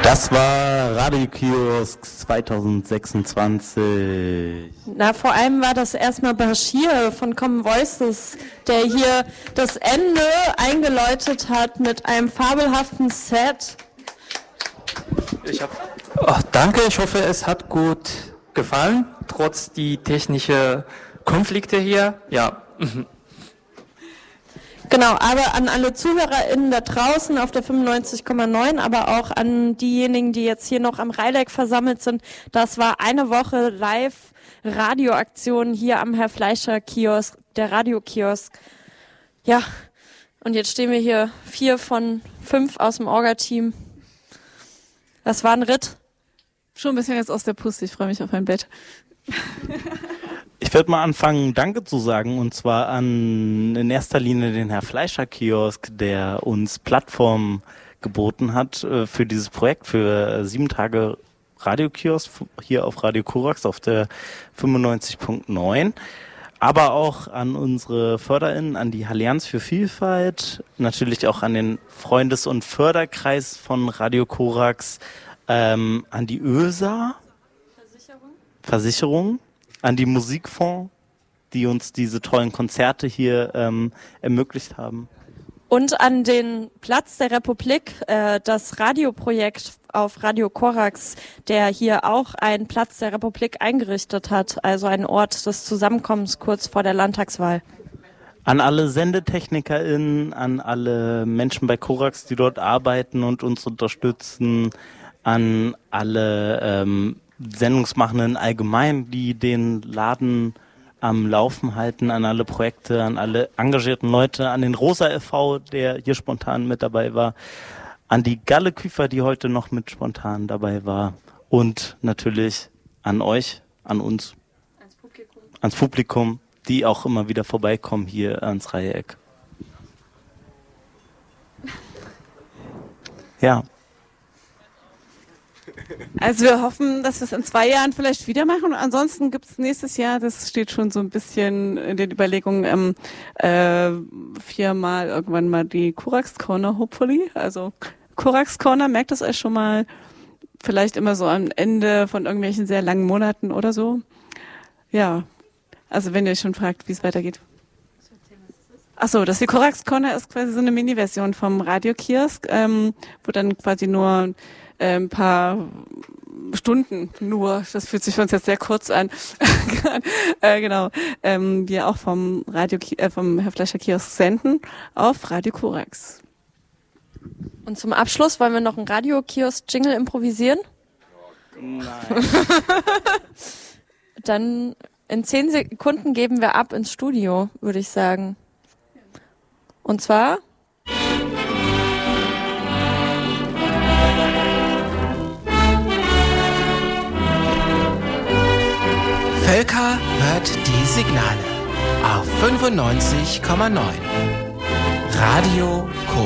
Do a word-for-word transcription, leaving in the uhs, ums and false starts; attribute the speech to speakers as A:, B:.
A: Das war Radio Kiosk zwanzig sechsundzwanzig.
B: Na, vor allem war das erstmal Bashir von Common Voices, der hier das Ende eingeläutet hat mit einem fabelhaften Set.
C: Ich hab, oh, danke, ich hoffe, es hat gut gefallen, trotz die technischen Konflikte hier. Ja.
B: Genau, aber an alle ZuhörerInnen da draußen auf der fünfundneunzig Komma neun, aber auch an diejenigen, die jetzt hier noch am Rheileck versammelt sind, das war eine Woche Live-Radioaktion hier am Herr Fleischer Kiosk, der Radiokiosk. Ja, und jetzt stehen wir hier vier von fünf aus dem Orga-Team. Das war ein Ritt.
D: Schon ein bisschen jetzt aus der Puste, ich freue mich auf ein Bett.
A: Ich werde mal anfangen, Danke zu sagen, und zwar an in erster Linie den Herr Fleischer Kiosk, der uns Plattformen geboten hat äh, für dieses Projekt, für äh, sieben Tage Radiokiosk hier auf Radio Korax auf der fünfundneunzig Komma neun. Aber auch an unsere FörderInnen, an die Allianz für Vielfalt, natürlich auch an den Freundes- und Förderkreis von Radio Korax, ähm, an die Ö S A, Versicherung. Versicherung, an die Musikfonds, die uns diese tollen Konzerte hier ähm, ermöglicht haben.
B: Und an den Platz der Republik, äh, das Radioprojekt auf Radio Korax, der hier auch einen Platz der Republik eingerichtet hat, also einen Ort des Zusammenkommens kurz vor der Landtagswahl.
A: An alle SendetechnikerInnen, an alle Menschen bei Korax, die dort arbeiten und uns unterstützen, an alle ähm, Sendungsmachenden allgemein, die den Laden am Laufen halten, an alle Projekte, an alle engagierten Leute, an den Rosa e V, der hier spontan mit dabei war, an die Galle Küfer, die heute noch mit spontan dabei war, und natürlich an euch, an uns, ans Publikum, ans Publikum, die auch immer wieder vorbeikommen hier ans Dreieck. Ja.
D: Also wir hoffen, dass wir es in zwei Jahren vielleicht wieder machen. Und ansonsten gibt es nächstes Jahr, das steht schon so ein bisschen in den Überlegungen, ähm, äh, viermal irgendwann mal die Korax Corner, hopefully. Also Korax Corner, merkt es euch schon mal, vielleicht immer so am Ende von irgendwelchen sehr langen Monaten oder so. Ja, also wenn ihr euch schon fragt, wie es weitergeht. Ach so, das die Korax Corner ist quasi so eine Mini-Version vom Radiokiosk, ähm, wo dann quasi nur äh, ein paar Stunden nur, das fühlt sich für uns jetzt sehr kurz an, äh, genau, ähm, wir auch vom Radio, äh, vom Herr Fleischer Kiosk senden auf Radio Korax.
B: Und zum Abschluss wollen wir noch einen Radio-Kiosk-Jingle improvisieren?
A: Nein.
B: Dann in zehn Sekunden geben wir ab ins Studio, würde ich sagen. Und zwar...
E: Völker hört die Signale auf fünfundneunzig Komma neun. Radio Korax.